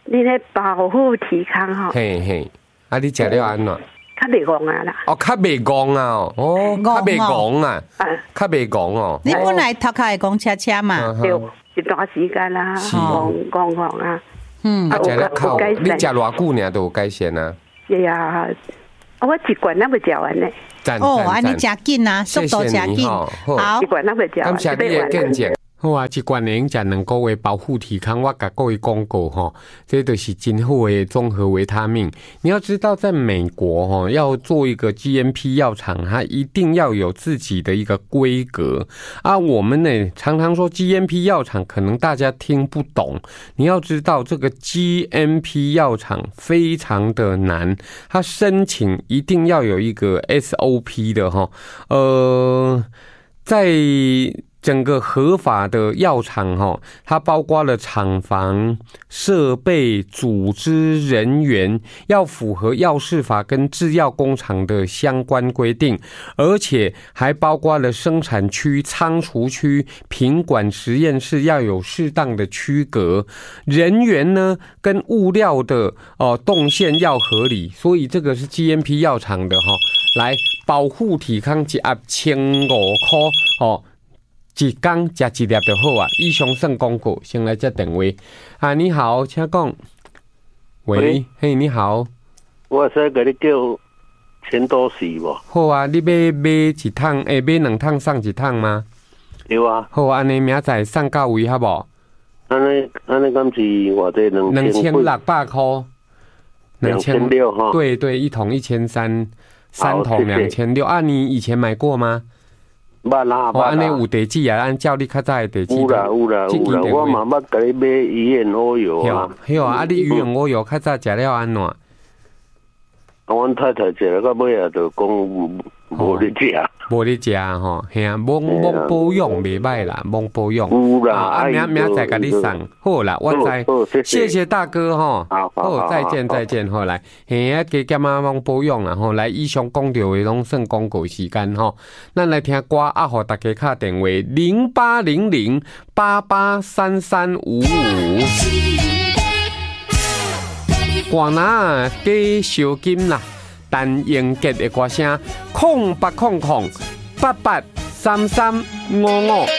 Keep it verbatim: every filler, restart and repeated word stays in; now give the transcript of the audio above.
你迄保护体康吼， 嘿嘿，啊，你食了安怎？ 较袂戆啊啦。 哦，较袂戆啊，哦，较袂戆啊，较袂戆哦。 你本来头壳会讲车车嘛？ 对，一段时间啦，戆戆戆啊。 嗯，啊，食了靠，你食偌久尔都有改善啊？ 对啊，我一罐那么食完呢。 哦，安尼真紧啊，速度真紧。 好， 一罐那么食完。 感谢你的见解。好啊，一罐能食两个月保护体康，我甲各位讲过吼，这就是真好的综合维他命。你要知道，在美国吼，要做一个 G M P 药厂，它一定要有自己的一个规格啊。我们呢常常说 G M P 药厂，可能大家听不懂。你要知道，这个 G M P 药厂非常的难，它申请一定要有一个 S O P 的哈，呃，在整个合法的药厂哈，它包括了厂房、设备、组织、人员，要符合药事法跟制药工厂的相关规定，而且还包括了生产区、仓储区、品管实验室要有适当的区隔，人员呢跟物料的哦动线要合理，所以这个是 G M P 药厂的哈，来保护体康一盒千五块哦。一天吃一粒就好啊！以上算广告，先来接电话。啊，你好，请讲。喂，嘿，你好。 我使给你叫钱多士无？ 好啊，你要买一桶，诶，买两桶送一桶吗？ 有啊。 好，安尼明仔送到位好无？ 安尼安尼，敢是偌济两两千六百块。 两千六哈。 对对，一桶一千三，三桶两千六。啊，你以前买过吗？ 捌啦，捌啦。 安尼有地址啊，按照你较早的地址。 有啦有啦有啦，我嘛捌甲你买鱼眼乌油啊。 迄啊，啊你鱼眼乌油较早食了安怎？啊， 阮太太食了到尾啊，就讲无咧食。 无咧食吼，嘿啊，蒙蒙保养袂歹啦，蒙保养。 有啦， 啊，明明再甲你送，好啦，我知，谢谢大哥吼，好，再见再见，好来，嘿啊，加减啊蒙保养啦吼，来以上讲到的拢算广告时间吼，咱来听歌啊，互大家敲电话零八零零八八三三五五。歌哪加小金啦。陈英杰的歌声，空八空空八八三三五五。